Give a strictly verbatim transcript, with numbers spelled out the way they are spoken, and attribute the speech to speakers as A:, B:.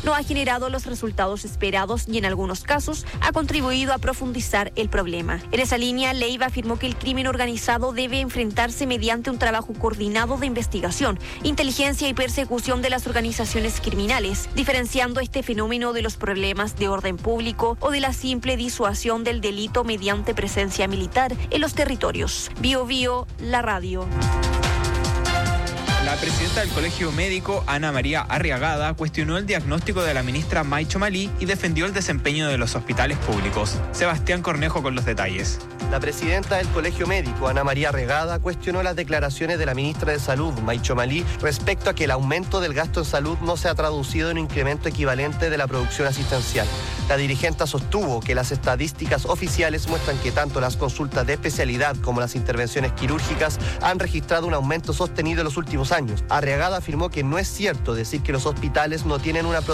A: no ha generado los resultados esperados y en algunos casos ha contribuido a profundizar el problema. En esa línea, Leiva afirmó que el crimen organizado debe enfrentarse mediante un trabajo coordinado de investigación, inteligencia y persecución de las organizaciones criminales, diferenciando este fenómeno de los problemas de orden público o de la simple disuasión del delito mediante presencia militar en los territorios. Bio Bio, la radio.
B: La presidenta del Colegio Médico, Ana María Arriagada, cuestionó el diagnóstico de la ministra May Chomalí y defendió el desempeño de los hospitales públicos. Sebastián Cornejo con los detalles.
C: La presidenta del Colegio Médico, Ana María Arriagada, cuestionó las declaraciones de la ministra de Salud, May Chomalí, respecto a que el aumento del gasto en salud no se ha traducido en un incremento equivalente de la producción asistencial. La dirigente sostuvo que las estadísticas oficiales muestran que tanto las consultas de especialidad como las intervenciones quirúrgicas han registrado un aumento sostenido en los últimos años. Arriagada afirmó que no es cierto decir que los hospitales no tienen una